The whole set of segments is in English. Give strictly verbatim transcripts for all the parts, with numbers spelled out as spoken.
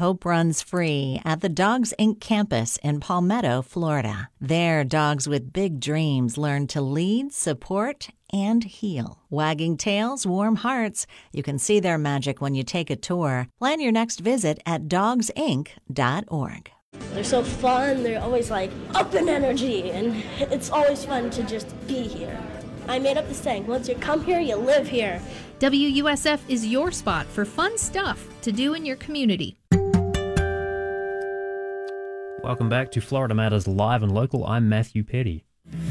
Hope runs free at the Dogs Incorporated campus in Palmetto, Florida. There, dogs with big dreams learn to lead, support, and heal. Wagging tails, warm hearts. You can see their magic when you take a tour. Plan your next visit at dogs inc dot org. They're so fun. They're always like up in energy, and it's always fun to just be here. I made up this saying, once you come here, you live here. W U S F is your spot for fun stuff to do in your community. Welcome back to Florida Matters Live and Local. I'm Matthew Petty.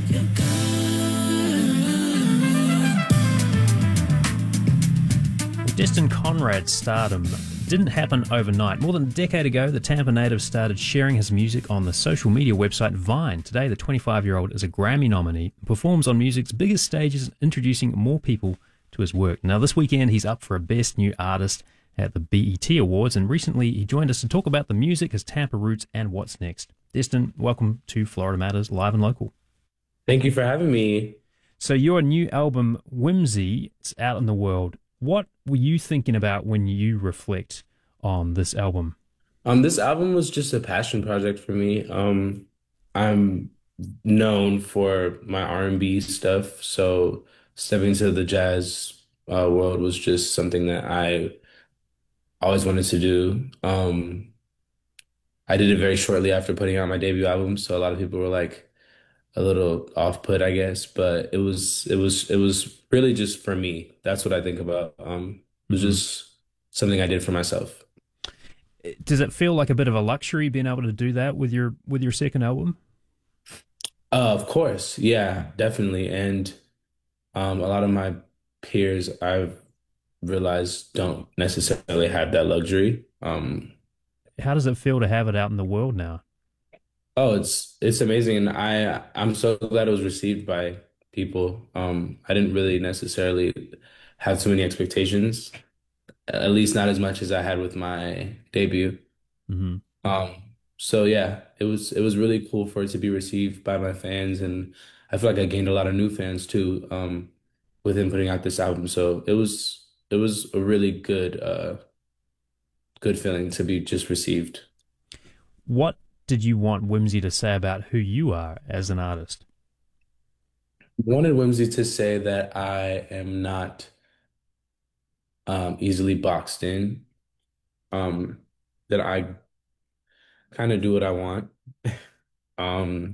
Destin Conrad's stardom didn't happen overnight. More than a decade ago, the Tampa native started sharing his music on the social media website Vine. Today, the twenty-five-year-old is a Grammy nominee, performs on music's biggest stages, introducing more people to his work. Now, this weekend, he's up for a Best New Artist at the B E T Awards, and recently he joined us to talk about the music, his Tampa roots, and what's next. Destin, welcome to Florida Matters Live and Local. Thank you for having me. So your new album, Whimsy, is out in the world. What were you thinking about when you reflect on this album? Um, this album was just a passion project for me. Um, I'm known for my R and B stuff, so stepping into the jazz uh, world was just something that I always wanted to do. Um, I did it very shortly after putting out my debut album, so a lot of people were like a little off-put, I guess, but it was it was it was really just for me. That's what I think about. Um, it was just something I did for myself. Does it feel like a bit of a luxury being able to do that with your with your second album? Uh, of course, yeah, definitely. And um, a lot of my peers, I've realized, don't necessarily have that luxury. Um, How does it feel to have it out in the world now? Oh, it's it's amazing, and I I'm so glad it was received by people. Um, I didn't really necessarily have too many expectations, at least not as much as I had with my debut. Mm-hmm. Um, so yeah, it was it was really cool for it to be received by my fans, and I feel like I gained a lot of new fans too, um, within putting out this album. So it was it was a really good uh good feeling to be just received. What did you want Whimsy to say about who you are as an artist? I wanted Whimsy to say that I am not um, easily boxed in, um, that I kind of do what I want, um,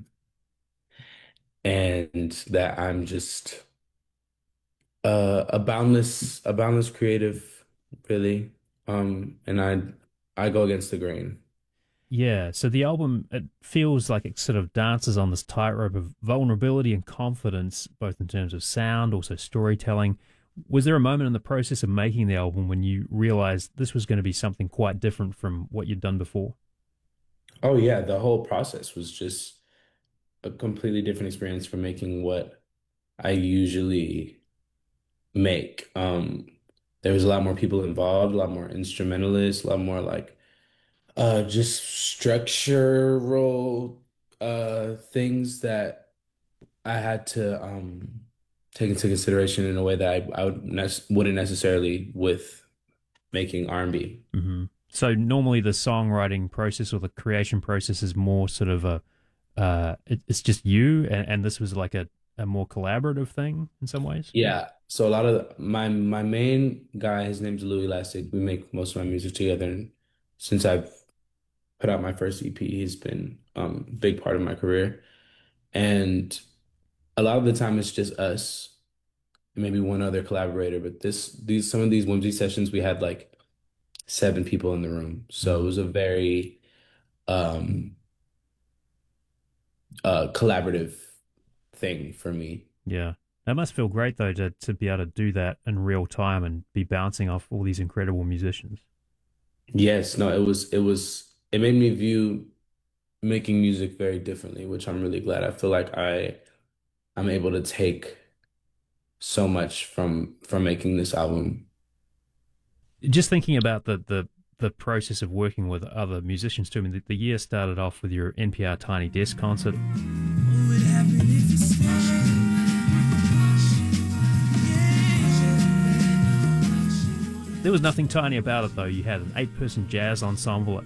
and that I'm just uh, a boundless, a boundless creative, really, um, and I I go against the grain. Yeah, so the album, it feels like it sort of dances on this tightrope of vulnerability and confidence, both in terms of sound, also storytelling. Was there a moment in the process of making the album when you realized this was going to be something quite different from what you'd done before? Oh yeah, the whole process was just a completely different experience from making what I usually make. Um, there was a lot more people involved, a lot more instrumentalists, a lot more like Uh, just structural uh things that I had to um take into consideration in a way that I, I would ne wouldn't necessarily with making R and B. Mm-hmm. So normally the songwriting process or the creation process is more sort of a, uh, it, it's just you, and, and this was like a, a more collaborative thing in some ways? Yeah. So a lot of the, my my main guy, his name's Louis Lastig. We make most of my music together, and since I've put out my first E P, he's been um, a big part of my career. And a lot of the time it's just us, maybe one other collaborator. But this, these, some of these Whimsy sessions, we had like seven people in the room. So it was a very um, uh, collaborative thing for me. Yeah. That must feel great, though, to, to be able to do that in real time and be bouncing off all these incredible musicians. Yes, no, it was, it was, it made me view making music very differently, which I'm really glad. I feel like I, I'm able to take so much from, from making this album. Just thinking about the, the, the process of working with other musicians too. I mean, the, the year started off with your N P R Tiny Desk concert. There was nothing tiny about it, though. You had an eight-person jazz ensemble,